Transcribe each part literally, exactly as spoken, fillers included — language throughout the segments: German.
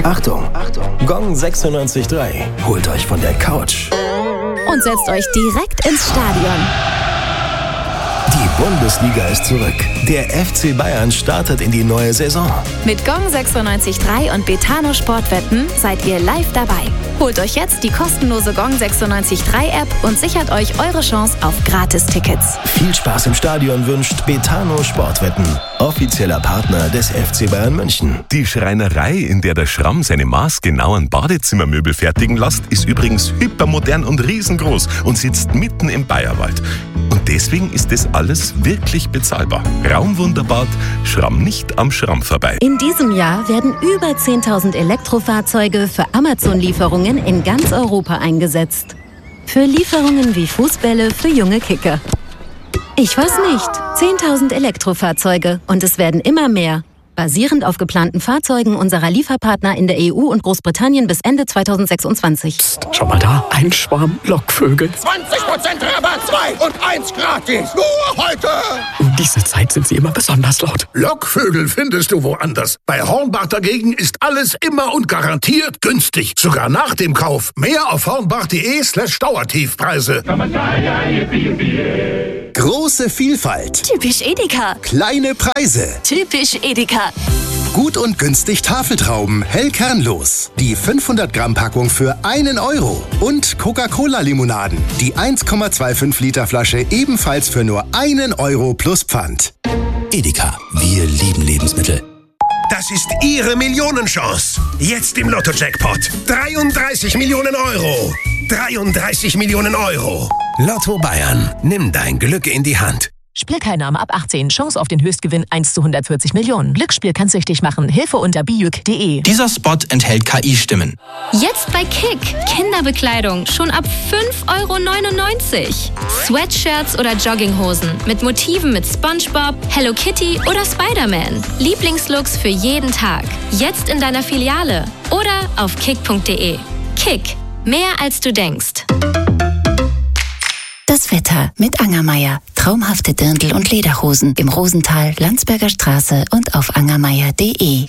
Achtung, Gong sechsundneunzig Komma drei holt euch von der Couch und setzt euch direkt ins Stadion. Die Bundesliga ist zurück. Der F C Bayern startet in die neue Saison. Mit Gong sechsundneunzig Komma drei und Betano Sportwetten seid ihr live dabei. Holt euch jetzt die kostenlose Gong sechsundneunzig Komma drei App und sichert euch eure Chance auf Gratis-Tickets. Viel Spaß im Stadion wünscht Betano Sportwetten, offizieller Partner des F C Bayern München. Die Schreinerei, in der der Schramm seine maßgenauen Badezimmermöbel fertigen lässt, ist übrigens hypermodern und riesengroß und sitzt mitten im Bayerwald. Und deswegen ist das alles wirklich bezahlbar. Raumwunderbad, Schramm nicht am Schramm vorbei. In diesem Jahr werden über zehntausend Elektrofahrzeuge für Amazon-Lieferungen in ganz Europa eingesetzt. Für Lieferungen wie Fußbälle für junge Kicker. Ich weiß nicht. zehntausend Elektrofahrzeuge und es werden immer mehr. Basierend auf geplanten Fahrzeugen unserer Lieferpartner in der E U und Großbritannien bis Ende zweitausendsechsundzwanzig. Psst, schau mal da, ein Schwarm Lockvögel. zwanzig Prozent Rabatt, zwei und eins gratis. Nur heute. Um diese Zeit sind sie immer besonders laut. Lockvögel findest du woanders. Bei Hornbach dagegen ist alles immer und garantiert günstig. Sogar nach dem Kauf. Mehr auf hornbach.de slash Dauertiefpreise. Große Vielfalt. Typisch Edeka. Kleine Preise. Typisch Edeka. Gut und günstig Tafeltrauben, hell kernlos. Die fünfhundert Gramm Packung für einen Euro. Und Coca-Cola-Limonaden. Die eins Komma fünfundzwanzig Liter Flasche ebenfalls für nur einen Euro plus Pfand. Edeka, wir lieben Lebensmittel. Das ist Ihre Millionenchance. Jetzt im Lotto-Jackpot. dreiunddreißig Millionen Euro. dreiunddreißig Millionen Euro. Lotto Bayern, nimm dein Glück in die Hand. Spielteilnahme ab achtzehn. Chance auf den Höchstgewinn eins zu hundertvierzig Millionen. Glücksspiel kann süchtig machen. Hilfe unter bijuk punkt de. Dieser Spot enthält K I-Stimmen. Jetzt bei Kick. Kinderbekleidung schon ab fünf Euro neunundneunzig. Sweatshirts oder Jogginghosen mit Motiven mit SpongeBob, Hello Kitty oder Spider-Man. Lieblingslooks für jeden Tag. Jetzt in deiner Filiale oder auf kick punkt de. Kick. Mehr als du denkst. Das Wetter mit Angermeier. Traumhafte Dirndl- und Lederhosen im Rosental, Landsberger Straße und auf angermeier punkt de.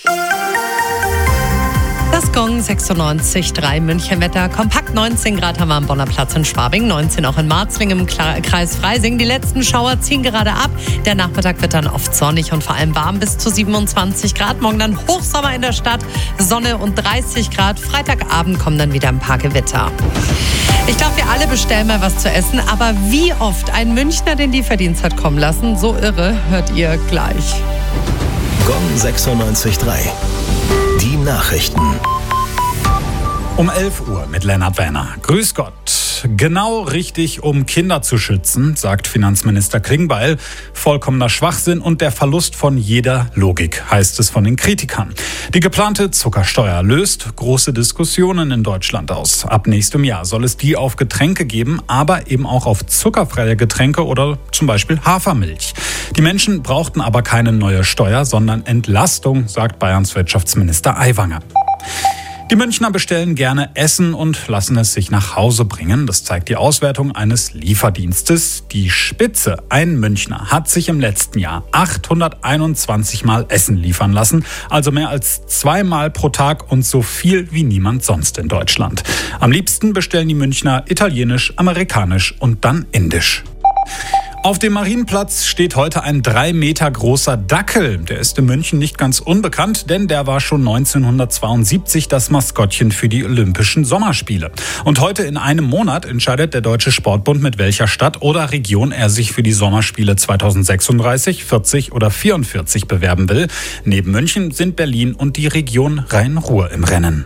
Das Gong sechsundneunzig Komma drei Münchenwetter. Kompakt neunzehn Grad haben wir am Bonner Platz in Schwabing, neunzehn auch in Marzling im Kreis Freising. Die letzten Schauer ziehen gerade ab. Der Nachmittag wird dann oft sonnig und vor allem warm bis zu siebenundzwanzig Grad. Morgen dann Hochsommer in der Stadt, Sonne und dreißig Grad. Freitagabend kommen dann wieder ein paar Gewitter. Ich glaube, wir alle bestellen mal was zu essen, aber wie oft ein Münchner den Lieferdienst hat kommen lassen, so irre, hört ihr gleich. Gong sechsundneunzig Komma drei. Die Nachrichten. Um elf Uhr mit Lennart Werner. Grüß Gott. Genau richtig, um Kinder zu schützen, sagt Finanzminister Klingbeil. Vollkommener Schwachsinn und der Verlust von jeder Logik, heißt es von den Kritikern. Die geplante Zuckersteuer löst große Diskussionen in Deutschland aus. Ab nächstem Jahr soll es die auf Getränke geben, aber eben auch auf zuckerfreie Getränke oder zum Beispiel Hafermilch. Die Menschen brauchten aber keine neue Steuer, sondern Entlastung, sagt Bayerns Wirtschaftsminister Aiwanger. Die Münchner bestellen gerne Essen und lassen es sich nach Hause bringen. Das zeigt die Auswertung eines Lieferdienstes. Die Spitze, ein Münchner, hat sich im letzten Jahr achthunderteinundzwanzig Mal Essen liefern lassen. Also mehr als zweimal pro Tag und so viel wie niemand sonst in Deutschland. Am liebsten bestellen die Münchner italienisch, amerikanisch und dann indisch. Auf dem Marienplatz steht heute ein drei Meter großer Dackel. Der ist in München nicht ganz unbekannt, denn der war schon neunzehnhundertzweiundsiebzig das Maskottchen für die Olympischen Sommerspiele. Und heute in einem Monat entscheidet der Deutsche Sportbund, mit welcher Stadt oder Region er sich für die Sommerspiele zweitausendsechsunddreißig, vierzig oder vierundvierzig bewerben will. Neben München sind Berlin und die Region Rhein-Ruhr im Rennen.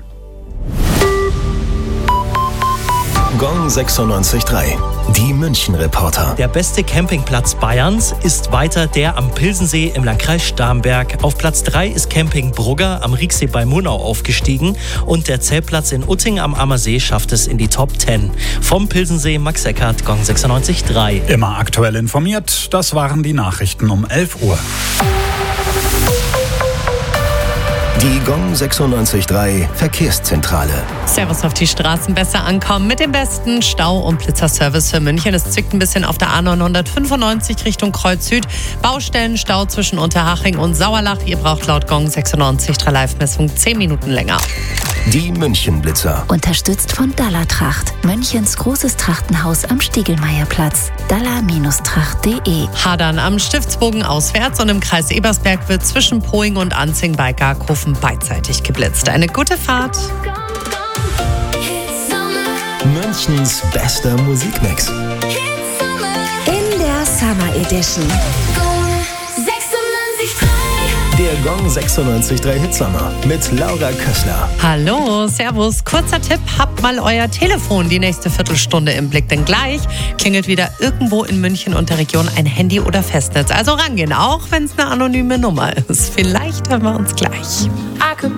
Gong sechsundneunzig Komma drei. Die München-Reporter. Der beste Campingplatz Bayerns ist weiter der am Pilsensee im Landkreis Starnberg. Auf Platz drei ist Camping Brugger am Rieksee bei Murnau aufgestiegen und der Zeltplatz in Utting am Ammersee schafft es in die Top zehn. Vom Pilsensee Max Eckert, Gong sechsundneunzig Komma drei. Immer aktuell informiert, das waren die Nachrichten um elf Uhr. Die Gong sechsundneunzig Komma drei Verkehrszentrale. Servus auf die Straßen, besser ankommen mit dem besten Stau- und Blitzerservice für München. Es zwickt ein bisschen auf der A neunhundertfünfundneunzig Richtung Kreuz Süd. Baustellenstau zwischen Unterhaching und Sauerlach. Ihr braucht laut Gong sechsundneunzig Komma drei Live-Messung zehn Minuten länger. Die München-Blitzer. Unterstützt von Dalla Tracht. Münchens großes Trachtenhaus am Stiegelmeierplatz. dalla Tracht punkt de. Hadern am Stiftsbogen auswärts und im Kreis Ebersberg wird zwischen Poing und Anzing bei Garkhofen beidseitig geblitzt. Eine gute Fahrt. Münchens bester Musikmix. In der Summer Edition. Der Gong sechsundneunzig Komma drei Hitsommer mit Laura Kössler. Hallo, servus. Kurzer Tipp, habt mal euer Telefon die nächste Viertelstunde im Blick, denn gleich klingelt wieder irgendwo in München und der Region ein Handy oder Festnetz. Also rangehen, auch wenn es eine anonyme Nummer ist. Vielleicht hören wir uns gleich.